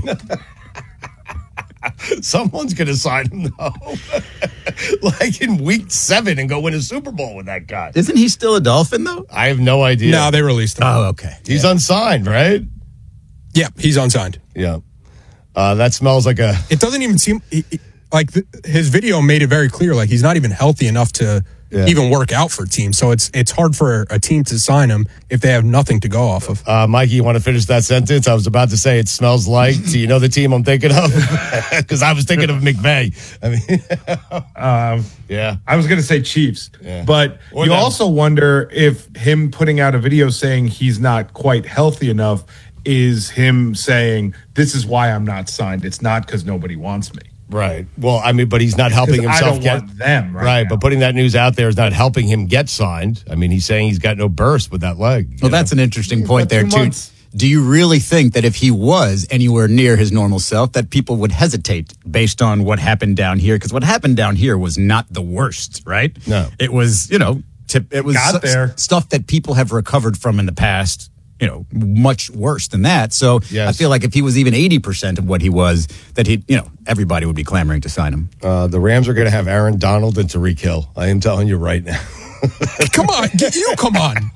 Someone's going to sign him, though. Like in week 7 and go win a Super Bowl with that guy. Isn't he still a Dolphin, though? I have no idea. No, they released him. Oh, okay. He's unsigned, right? Yeah, he's unsigned. Yeah. That smells like a... It doesn't even seem... his video made it very clear, like, he's not even healthy enough to even work out for teams. So it's hard for a team to sign him if they have nothing to go off of. Mikey, you want to finish that sentence? I was about to say it smells like. Do you know the team I'm thinking of? Because I was thinking of McVay. I mean, yeah. I was going to say Chiefs. Yeah. But Or you them. also wonder if him putting out a video saying he's not quite healthy enough is him saying, this is why I'm not signed. It's not because nobody wants me. Right. Well, I mean, but he's not helping himself I don't get want them right. now. But putting that news out there is not helping him get signed. I mean, he's saying he's got no burst with that leg. Well, that's an interesting point there, 2 too. months. Do you really think that if he was anywhere near his normal self, that people would hesitate based on what happened down here? Because what happened down here was not the worst, right? No. It was, it was Got there. stuff that people have recovered from in the past, much worse than that. So Yes. I feel like if he was even 80% of what he was, that everybody would be clamoring to sign him. The Rams are going to have Aaron Donald and Tyreek Hill. I am telling you right now. Come on. Come on.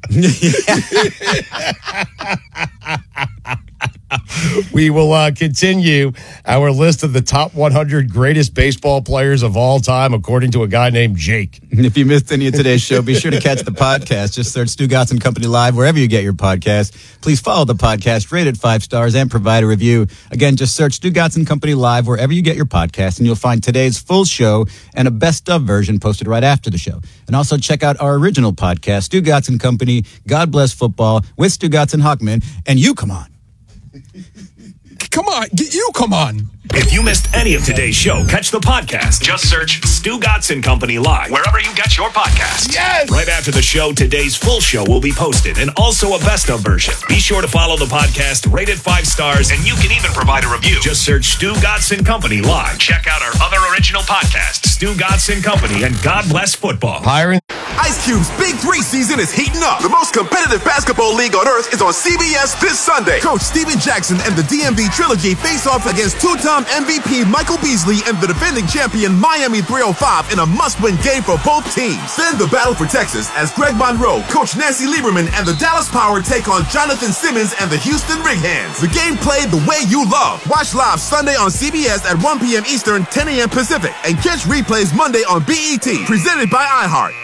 We will continue our list of the top 100 greatest baseball players of all time, according to a guy named Jake. And if you missed any of today's show, be sure to catch the podcast. Just search Stu Gatz and Company Live wherever you get your podcast. Please follow the podcast, rate it 5 stars, and provide a review. Again, just search Stu Gatz and Company Live wherever you get your podcast, and you'll find today's full show and a best of version posted right after the show. And also check out our original podcast, Stu Gatz and Company, God Bless Football, with Stu Gatz and Hockman. And you come on. Come on. Come on. If you missed any of today's show, catch the podcast. Just search Stu Gatz and Company Live, wherever you get your podcasts. Yes! Right after the show, today's full show will be posted, and also a best of version. Be sure to follow the podcast, rate it 5 stars, and you can even provide a review. Just search Stu Gatz and Company Live. Check out our other original podcasts, Stu Gatz and Company and God Bless Football. Hiring. Ice Cube's Big 3 season is heating up. The most competitive basketball league on earth is on CBS this Sunday. Coach Steven Jackson and the DMV Trilogy face off against 2-time MVP Michael Beasley and the defending champion Miami 305 in a must-win game for both teams. Then the battle for Texas as Greg Monroe, Coach Nancy Lieberman, and the Dallas Power take on Jonathan Simmons and the Houston Rig-Hands. The game played the way you love. Watch live Sunday on CBS at 1 p.m. Eastern, 10 a.m. Pacific, and catch replays Monday on BET. Presented by iHeart.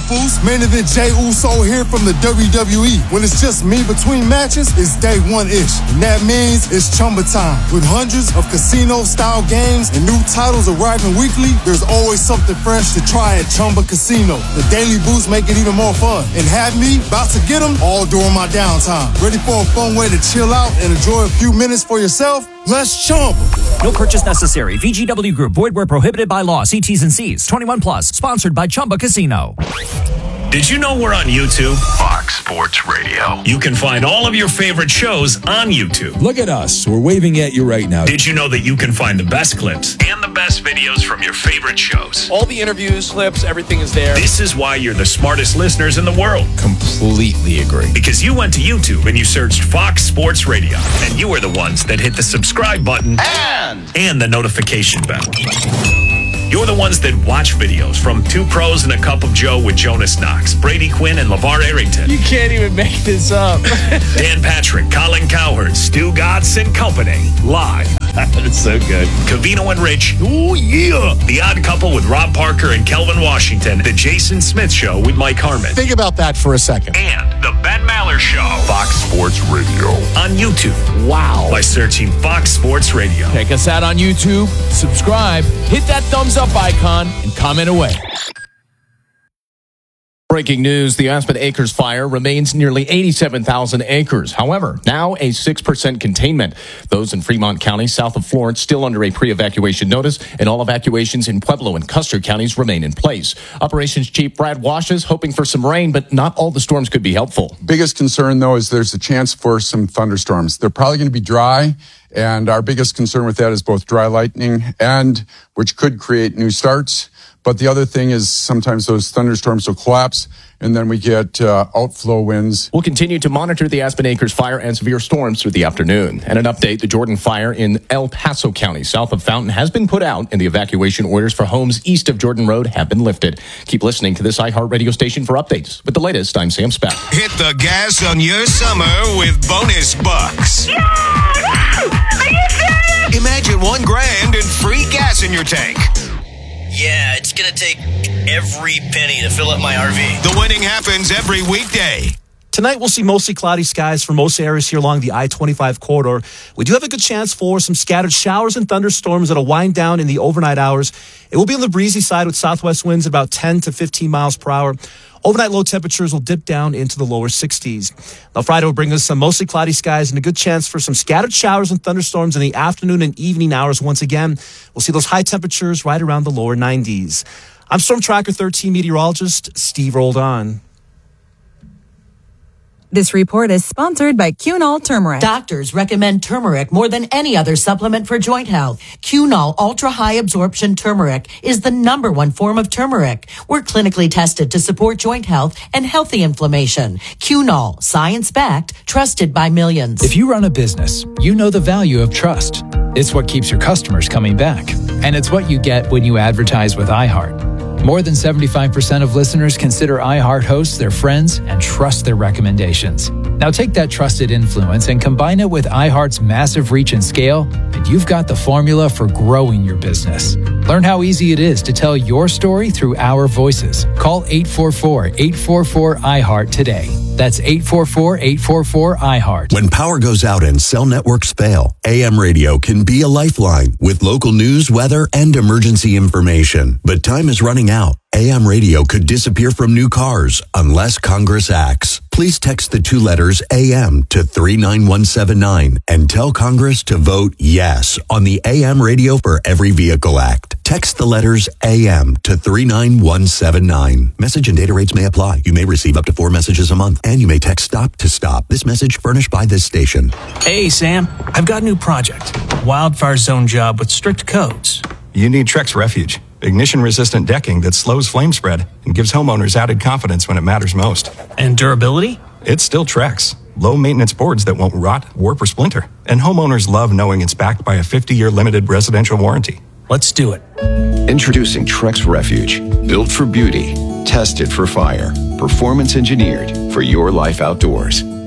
Fools. Main event Jey Uso here from the WWE. When it's just me between matches, it's day one-ish. And that means it's Chumba time. With hundreds of casino-style games and new titles arriving weekly, there's always something fresh to try at Chumba Casino. The daily boosts make it even more fun. And have me about to get them all during my downtime. Ready for a fun way to chill out and enjoy a few minutes for yourself? Let's Chumba. No purchase necessary. VGW Group. Void where prohibited by law. See T's and C's. 21 plus. Sponsored by Chumba Casino. Did you know we're on YouTube? Fox Sports Radio. You can find all of your favorite shows on YouTube. Look at us. We're waving at you right now. Did you know that you can find the best clips and the best videos from your favorite shows? All the interviews, clips, everything is there. This is why you're the smartest listeners in the world. Completely agree. Because you went to YouTube and you searched Fox Sports Radio. And you were the ones that hit the subscribe button and the notification bell. You're the ones that watch videos from Two Pros and a Cup of Joe with Jonas Knox, Brady Quinn, and LeVar Arrington. You can't even make this up. Dan Patrick, Colin Cowherd, Stu Gatz and Company. Live. That's so good. Covino and Rich. Oh, yeah. The Odd Couple with Rob Parker and Kelvin Washington. The Jason Smith Show with Mike Harmon. Think about that for a second. And the Ben Maller Show. Fox Sports Radio. On YouTube. Wow. By searching Fox Sports Radio. Check us out on YouTube. Subscribe. Hit that thumbs up icon and comment away. Breaking news, the Aspen Acres fire remains nearly 87,000 acres. However, now a 6% containment. Those in Fremont County, south of Florence, still under a pre-evacuation notice, and all evacuations in Pueblo and Custer counties remain in place. Operations Chief Brad Wash is hoping for some rain, but not all the storms could be helpful. Biggest concern, though, is there's a chance for some thunderstorms. They're probably going to be dry, and our biggest concern with that is both dry lightning and which could create new starts. But the other thing is sometimes those thunderstorms will collapse, and then we get outflow winds. We'll continue to monitor the Aspen Acres fire and severe storms through the afternoon. And an update, the Jordan fire in El Paso County, south of Fountain, has been put out, and the evacuation orders for homes east of Jordan Road have been lifted. Keep listening to this iHeart radio station for updates. With the latest, I'm Sam Speck. Hit the gas on your summer with bonus bucks. Yeah! Are you serious? Imagine $1,000 and free gas in your tank. Yeah, it's going to take every penny to fill up my RV. The winning happens every weekday. Tonight, we'll see mostly cloudy skies for most areas here along the I-25 corridor. We do have a good chance for some scattered showers and thunderstorms that'll wind down in the overnight hours. It will be on the breezy side with southwest winds about 10 to 15 miles per hour. Overnight low temperatures will dip down into the lower 60s. Now, Friday will bring us some mostly cloudy skies and a good chance for some scattered showers and thunderstorms in the afternoon and evening hours once again. We'll see those high temperatures right around the lower 90s. I'm Storm Tracker 13 meteorologist Steve Roldan. This report is sponsored by Cunol Turmeric. Doctors recommend turmeric more than any other supplement for joint health. Cunol Ultra High Absorption Turmeric is the #1 form of turmeric. We're clinically tested to support joint health and healthy inflammation. Cunol, science-backed, trusted by millions. If you run a business, you know the value of trust. It's what keeps your customers coming back. And it's what you get when you advertise with iHeart. More than 75% of listeners consider iHeart hosts their friends and trust their recommendations. Now take that trusted influence and combine it with iHeart's massive reach and scale, and you've got the formula for growing your business. Learn how easy it is to tell your story through our voices. Call 844-844-iHeart today. That's 844-844-iHeart. When power goes out and cell networks fail, AM radio can be a lifeline with local news, weather, and emergency information. But time is running out. AM radio could disappear from new cars unless Congress acts. Please text the 2 letters AM to 39179 and tell Congress to vote yes on the AM Radio for Every Vehicle Act. Text the letters AM to 39179. Message and data rates may apply. You may receive up to 4 messages a month, and you may text STOP to STOP. This message furnished by this station. Hey, Sam, I've got a new project. Wildfire zone job with strict codes. You need Trex Refuge. Ignition-resistant decking that slows flame spread and gives homeowners added confidence when it matters most. And durability? It's still Trex. Low-maintenance boards that won't rot, warp, or splinter. And homeowners love knowing it's backed by a 50-year limited residential warranty. Let's do it. Introducing Trex Refuge. Built for beauty. Tested for fire. Performance engineered for your life outdoors.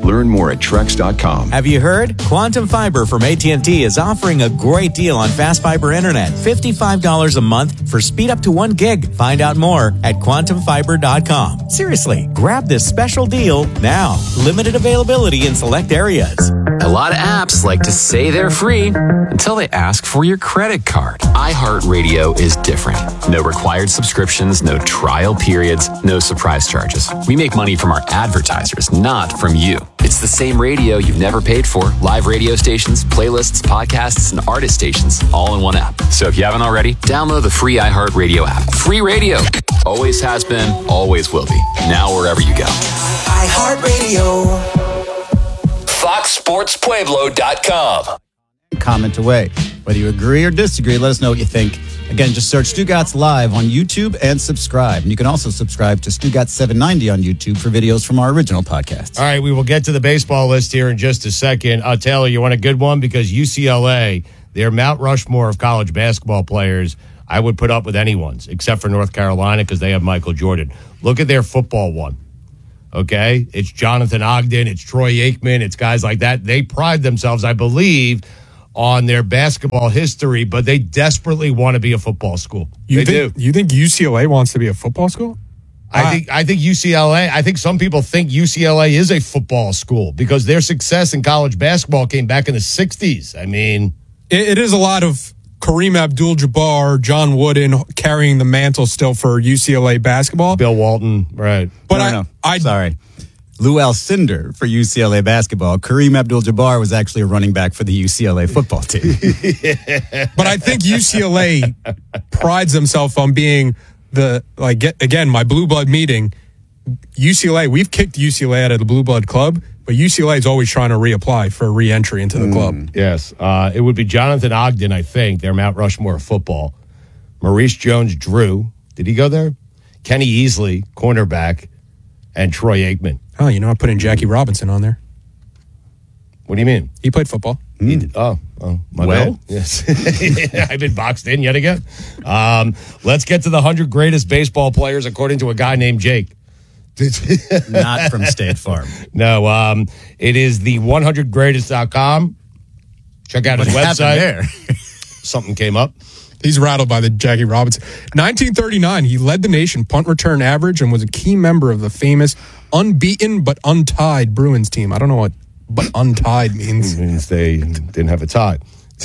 Learn more at Trex.com. Have you heard? Quantum Fiber from AT&T is offering a great deal on fast fiber internet. $55 a month for speed up to 1 gig. Find out more at quantumfiber.com. Seriously, grab this special deal now. Limited availability in select areas. A lot of apps like to say they're free until they ask for your credit card. iHeartRadio is different. No required subscriptions, no trial periods, no surprise charges. We make money from our advertisers, not from you. It's the same radio you've never paid for. Live radio stations, playlists, podcasts, and artist stations all in one app. So if you haven't already, download the free iHeartRadio app. Free radio. Always has been, always will be. Now wherever you go. iHeartRadio. FoxSportsPueblo.com. Comment away. Whether you agree or disagree, let us know what you think. Again, just search Stugatz Live on YouTube and subscribe. And you can also subscribe to Stugatz 790 on YouTube for videos from our original podcasts. All right, we will get to the baseball list here in just a second. Taylor, you want a good one? Because UCLA, their Mount Rushmore of college basketball players, I would put up with anyone's, except for North Carolina because they have Michael Jordan. Look at their football one. Okay? It's Jonathan Ogden. It's Troy Aikman. It's guys like that. They pride themselves, I believe, on their basketball history, but they desperately want to be a football school. You think UCLA wants to be a football school? I think UCLA, I think some people think UCLA is a football school because their success in college basketball came back in the 60s. I mean, it is a lot of Kareem Abdul-Jabbar, John Wooden carrying the mantle still for UCLA basketball. Bill Walton, right. But sorry. Lou Alcindor for UCLA basketball. Kareem Abdul-Jabbar was actually a running back for the UCLA football team. But I think UCLA prides themselves on being my blue blood meeting. UCLA, we've kicked UCLA out of the blue blood club, but UCLA is always trying to reapply for re-entry into the club. Yes. It would be Jonathan Ogden, I think. They're Mount Rushmore of football. Maurice Jones-Drew. Did he go there? Kenny Easley, cornerback, and Troy Aikman. Oh, I'm putting Jackie Robinson on there. What do you mean? He played football. He did. My bad. Yes. I've been boxed in yet again. Let's get to the 100 greatest baseball players according to a guy named Jake. Not from State Farm. No, it is the 100greatest.com. Check out his website. There? Something came up. He's rattled by the Jackie Robinson. 1939, he led the nation punt return average and was a key member of the famous unbeaten but untied Bruins team. I don't know what but untied means. It means they didn't have a tie.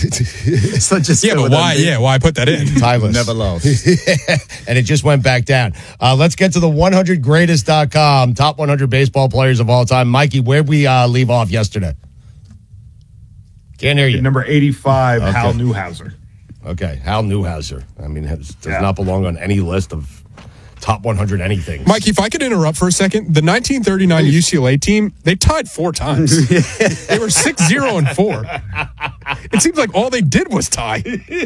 So just but why? Yeah, why put that in? Tieless. Never lost. And it just went back down. Let's get to the 100greatest.com, top 100 baseball players of all time. Mikey, where'd we leave off yesterday? Can't hear you. Number 85, Okay. Hal Newhouser. Okay, Hal Newhouser. I mean, does not belong on any list of top 100 anything. Mikey, if I could interrupt for a second, the 1939 UCLA team, they tied 4 times. They were 6-0-4. It seems like all they did was tie.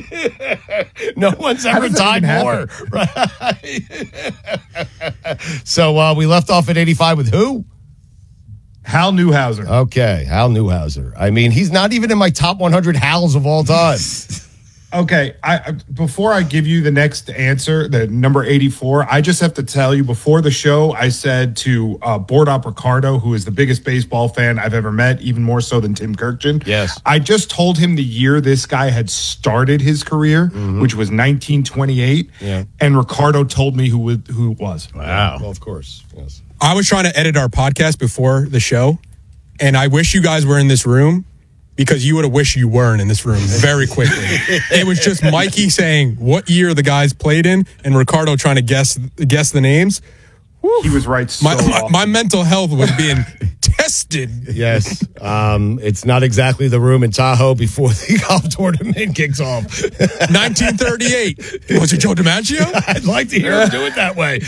No one's ever tied more. Right. So we left off at 85 with who? Hal Newhouser. Okay, Hal Newhouser. I mean, he's not even in my top 100 Hals of all time. Okay, before I give you the next answer, the number 84, I just have to tell you, before the show, I said to Board Op Ricardo, who is the biggest baseball fan I've ever met, even more so than Tim Kirkjian. Yes. I just told him the year this guy had started his career, which was 1928, and Ricardo told me who it was. Wow. Well, of course, yes. I was trying to edit our podcast before the show, and I wish you guys were in this room because you would have wished you weren't in this room very quickly. It was just Mikey saying what year the guys played in and Ricardo trying to guess the names. He was right. My mental health was being tested. Yes. It's not exactly the room in Tahoe before the golf tournament kicks off. 1938. Was it Joe DiMaggio? I'd like to hear him do it that way.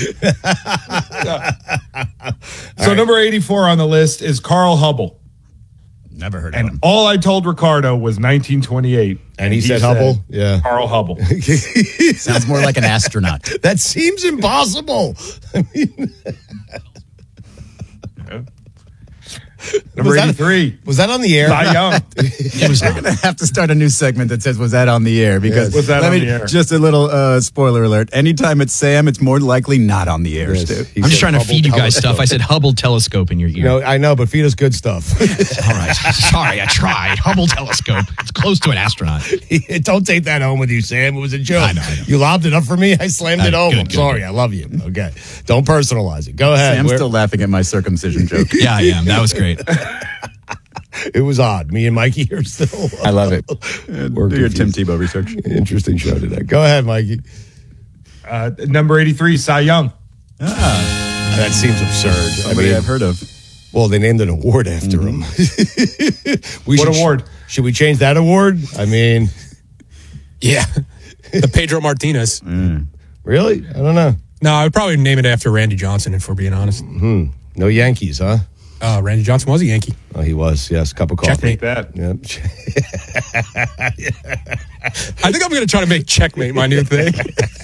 So number 84 on the list is Carl Hubble. Never heard of and him. all I told Ricardo was 1928. And he said Hubble? Yeah. Carl Hubble. Sounds more like an astronaut. That seems impossible. I mean, Number 83. Was that on the air? Cy Young. We're going to have to start a new segment that says, was that on the air? Because Was that on the air? Just a little spoiler alert. Anytime it's Sam, it's more likely not on the air, Stu. I'm just trying to feed you guys stuff. I said Hubble telescope in your ear. No, I know, but feed us good stuff. All right. Sorry, I tried. Hubble telescope. It's close to an astronaut. Don't take that home with you, Sam. It was a joke. I know. You lobbed it up for me. I slammed it home. Good, I'm good. sorry. I love you. Okay. Don't personalize it. Go ahead. Sam's still laughing at my circumcision joke. Yeah, I am. That was great. It was odd. Me and Mikey are still. I love it. Do your Tim Tebow research. Interesting show today. Go ahead, Mikey. Number 83, Cy Young. That seems absurd. Somebody I've heard of. Well, they named an award after him. What award? Should we change that award? I mean, Yeah. The Pedro Martinez. really? I don't know. No, I would probably name it after Randy Johnson, if we're being honest. No Yankees, huh? Randy Johnson was a Yankee. Oh, he was. Yes, cup of coffee. Checkmate. That. Yep. I think I'm going to try to make checkmate my new thing.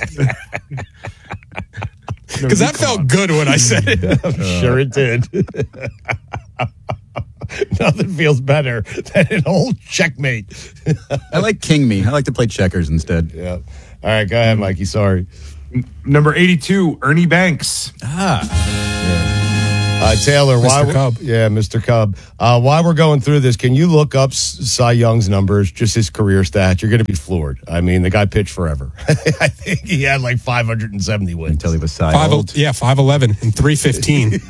Because that felt good when I said it. I'm sure it did. Nothing feels better than an old checkmate. I like King Me. I like to play checkers instead. Yeah. All right, go ahead, Mikey. Sorry. Number 82, Ernie Banks. Taylor, Mr. Cub. Yeah, Mr. Cub. While we're going through this, can you look up Cy Young's numbers, just his career stats? You're going to be floored. I mean, the guy pitched forever. I think he had like 570 wins. Until he was Cy old. 5'11" and 315.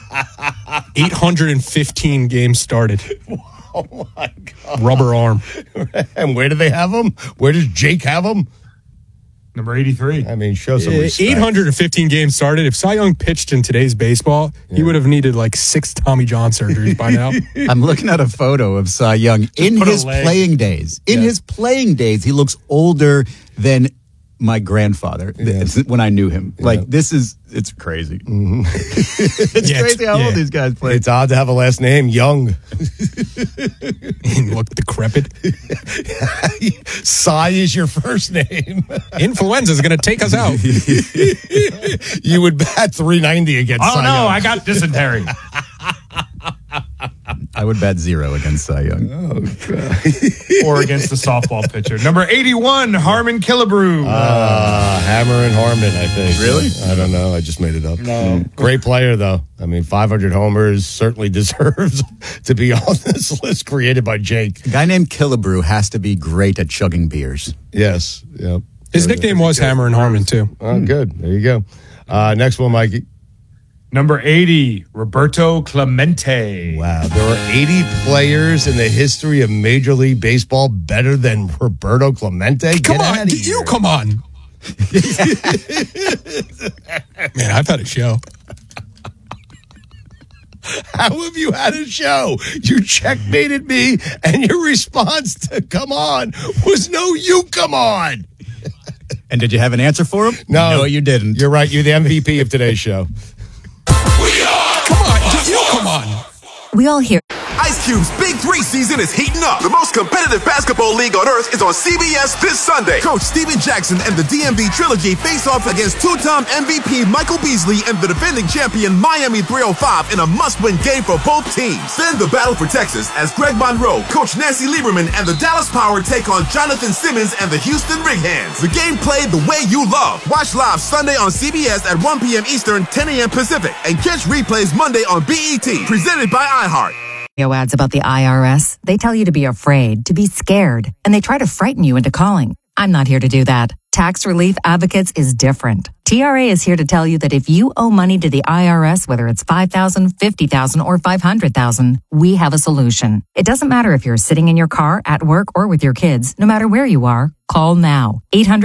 815 games started. Oh, my God. Rubber arm. And where do they have him? Where does Jake have him? Number 83. I mean, show some respect. 815 games started. If Cy Young pitched in today's baseball, he would have needed like 6 Tommy John surgeries by now. I'm looking at a photo of Cy Young in put a his leg. playing days. In his playing days, he looks older than my grandfather when I knew him. Like, it's crazy. It's crazy how old these guys play. It's odd to have a last name, Young. Look decrepit. Cy is your first name. Influenza's going to take us out. You would bat 390 against Oh, Cy no, Young. I got dysentery. I would bat 0 against Cy Young. Oh, God. Or against the softball pitcher. Number 81, Harmon Killebrew. Hammer and Harmon, I think. Really? I don't know. I just made it up. No. Great player, though. I mean, 500 homers, certainly deserves to be on this list created by Jake. A guy named Killebrew has to be great at chugging beers. Yes. Yep. His nickname was Hammer and Harmon, too. Oh, good. There you go. Next one, Mikey. Number 80, Roberto Clemente. Wow. There are 80 players in the history of Major League Baseball better than Roberto Clemente. Come Get on. outta here. You come on. Man, I've had a show. How have you had a show? You checkmated me, and your response to come on was no, you come on. And did you have an answer for him? No, you didn't. You're right. You're the MVP of today's show. Come on. You come on. We all hear. Ice Cube's Big 3 season is heating up. The most competitive basketball league on earth is on CBS this Sunday. Coach Steven Jackson and the DMV Trilogy face off against two-time MVP Michael Beasley and the defending champion Miami 305 in a must-win game for both teams. Then the battle for Texas as Greg Monroe, Coach Nancy Lieberman, and the Dallas Power take on Jonathan Simmons and the Houston Rig Hands. The game played the way you love. Watch live Sunday on CBS at 1 p.m. Eastern, 10 a.m. Pacific, and catch replays Monday on BET, presented by iHeart. Ads about the IRS. They tell you to be afraid, to be scared, and they try to frighten you into calling. I'm not here to do that. Tax Relief Advocates is different. TRA is here to tell you that if you owe money to the IRS, whether it's $5,000, $50,000, or $500,000, we have a solution. It doesn't matter if you're sitting in your car, at work, or with your kids. No matter where you are, call now.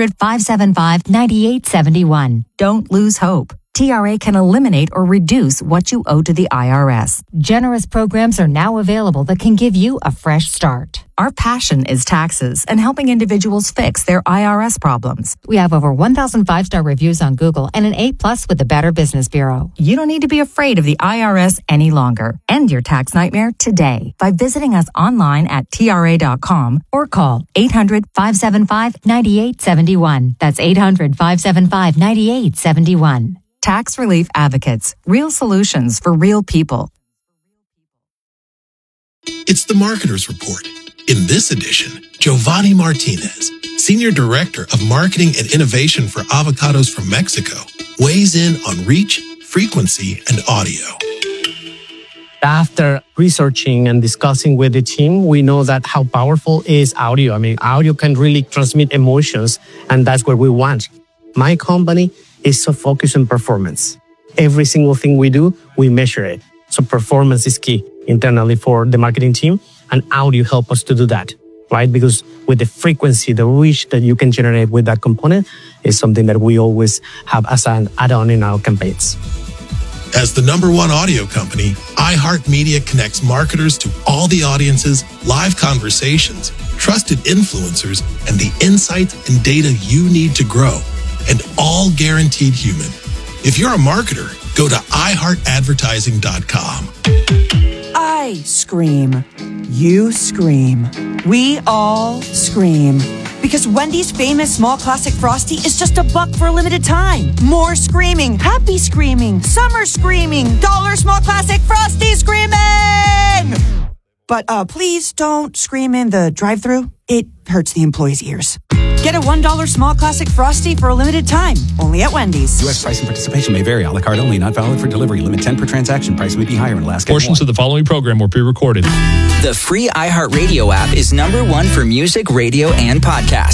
800-575-9871. Don't lose hope. TRA can eliminate or reduce what you owe to the IRS. Generous programs are now available that can give you a fresh start. Our passion is taxes and helping individuals fix their IRS problems. We have over 1,000 5-star reviews on Google and an A+ with the Better Business Bureau. You don't need to be afraid of the IRS any longer. End your tax nightmare today by visiting us online at TRA.com or call 800-575-9871. That's 800-575-9871. Tax Relief Advocates. Real solutions for real people. It's the Marketer's Report. In this edition, Giovanni Martinez, Senior Director of Marketing and Innovation for Avocados from Mexico, weighs in on reach, frequency, and audio. After researching and discussing with the team, we know that how powerful is audio. I mean, audio can really transmit emotions, and that's what we want. My company is so focused on performance. Every single thing we do, we measure it. So performance is key internally for the marketing team, and audio help us to do that, right? Because with the frequency, the reach that you can generate with that component is something that we always have as an add-on in our campaigns. As the #1 audio company, iHeartMedia connects marketers to all the audiences, live conversations, trusted influencers, and the insights and data you need to grow, and all guaranteed human. If you're a marketer, go to iHeartAdvertising.com. I scream. You scream. We all scream. Because Wendy's famous small classic Frosty is just $1 for a limited time. More screaming, happy screaming, summer screaming, dollar small classic Frosty screaming! But please don't scream in the drive-thru. It hurts the employees' ears. Get a $1 small classic Frosty for a limited time, only at Wendy's. U.S. price and participation may vary. A la carte only, not valid for delivery. Limit 10 per transaction. Price may be higher in Alaska. Portions of the following program were pre-recorded. The free iHeartRadio app is #1 for music, radio, and podcasts.